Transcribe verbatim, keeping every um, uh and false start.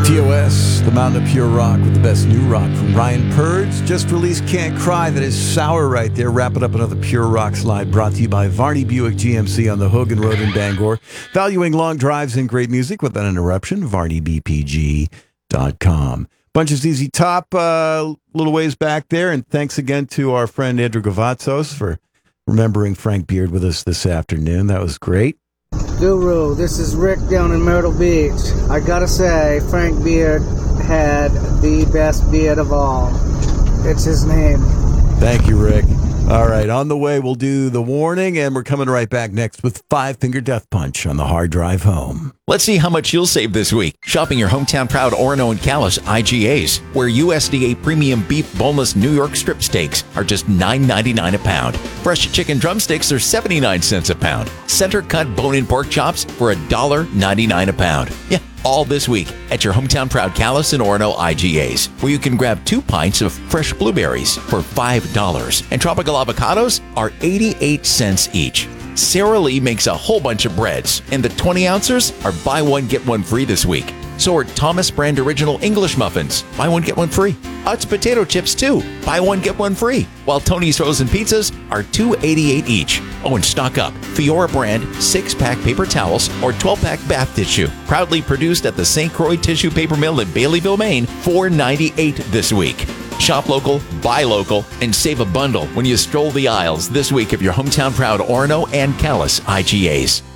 T O S, the Mountain of Pure Rock with the best new rock from Ryan Purds. Just released Can't Cry. That is sour right there. Wrapping up another Pure Rock slide brought to you by Varney Buick G M C on the Hogan Road in Bangor. Valuing long drives and great music without interruption. Varney B P G dot com. Bunch of Z Z Top a uh, little ways back there. And thanks again to our friend Andrew Gavatzos for remembering Frank Beard with us this afternoon. That was great. Guru, this is Rick down in Myrtle Beach. I gotta say, Frank Beard had the best beard of all. It's his name. Thank you, Rick. All right, on the way, we'll do the warning, and we're coming right back next with Five Finger Death Punch on the hard drive home. Let's see how much you'll save this week shopping your hometown proud Orono and Callis I G As, where U S D A premium beef boneless New York strip steaks are just nine ninety-nine a pound. Fresh chicken drumsticks are seventy-nine cents a pound. Center cut bone-in pork chops for one dollar ninety-nine a pound. Yeah, all this week at your hometown proud Callis and Orono I G As, where you can grab two pints of fresh blueberries for five dollars. And tropical avocados are eighty-eight cents each. Sara Lee makes a whole bunch of breads, and the twenty ounces are buy one, get one free this week. So are Thomas Brand Original English Muffins. Buy one, get one free. Utz potato chips, too. Buy one, get one free. While Tony's Frozen Pizzas are two eighty-eight each. Oh, and stock up. Fiora Brand six-pack paper towels or twelve-pack bath tissue. Proudly produced at the Saint Croix Tissue Paper Mill in Baileyville, Maine. four ninety-eight this week. Shop local, buy local, and save a bundle when you stroll the aisles this week of your hometown proud Orono and Callis I G As.